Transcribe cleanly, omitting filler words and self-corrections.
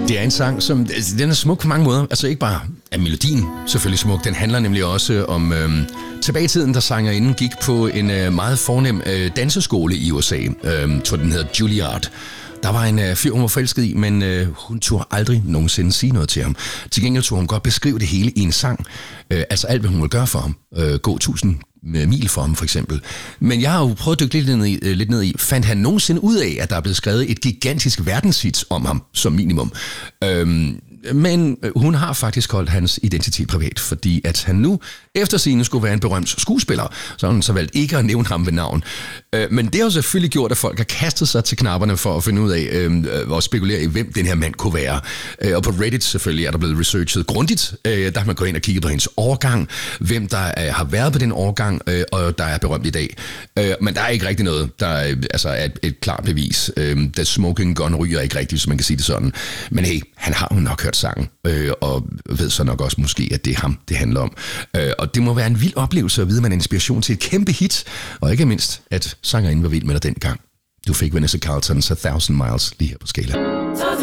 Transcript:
Det er en sang, som den er smuk på mange måder. Altså ikke bare er melodien selvfølgelig smuk. Den handler nemlig også om tilbage i tiden, da sangerinden gik på en meget fornem danseskole i USA. Tror den hedder Juilliard. Der var en fyr, hun var forelsket i, men hun turde aldrig nogensinde sige noget til ham. Til gengæld turde hun godt beskrive det hele i en sang. Altså alt, hvad hun ville gøre for ham. Gå 1000 mil for ham, for eksempel. Men jeg har jo prøvet at dykke lidt ned i, fandt han nogensinde ud af, at der er blevet skrevet et gigantisk verdenshit om ham, som minimum. Men hun har faktisk holdt hans identitet privat, fordi at han nu efter sigende skulle være en berømt skuespiller, så har hun så valgt ikke at nævne ham ved navn. Men det har jo selvfølgelig gjort, at folk har kastet sig til knapperne for at finde ud af og spekulere i, hvem den her mand kunne være. Og på Reddit selvfølgelig er der blevet researchet grundigt. Der har man gået ind og kigget på hendes årgang, hvem der har været på den årgang, og der er berømt i dag. Men der er ikke rigtig noget, der er et klart bevis. The Smoking Gun ryger ikke rigtigt, så man kan sige det sådan. Men hey, han har jo nok hørt sangen, og ved så nok også måske, at det er ham, det handler om. Og det må være en vild oplevelse at vide, at man er inspiration til et kæmpe hit, og ikke mindst, at sangerinden var vild med dig dengang. Du fik Vanessa Carltons 1000 Miles lige her på Skala.